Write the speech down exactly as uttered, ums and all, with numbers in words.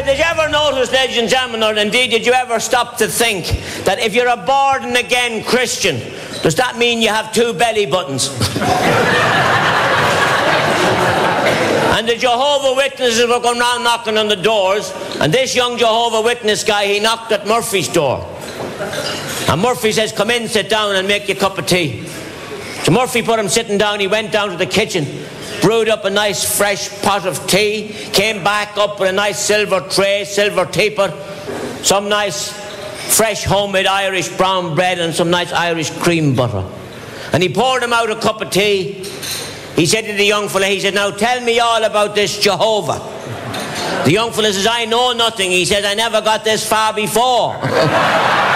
did you ever notice, ladies and gentlemen, or indeed did you ever stop to think that if you're a born-again Christian, does that mean you have two belly buttons? And the Jehovah Witnesses were going round knocking on the doors, and this young Jehovah Witness guy, he knocked at Murphy's door. And Murphy says, come in, sit down and make you a cup of tea. So Murphy put him sitting down, he went down to the kitchen, brewed up a nice fresh pot of tea, came back up with a nice silver tray, silver teapot, some nice fresh homemade Irish brown bread and some nice Irish cream butter. And he poured him out a cup of tea. He said to the young fella, he said, now tell me all about this Jehovah. The young fella says, I know nothing. He says, I never got this far before.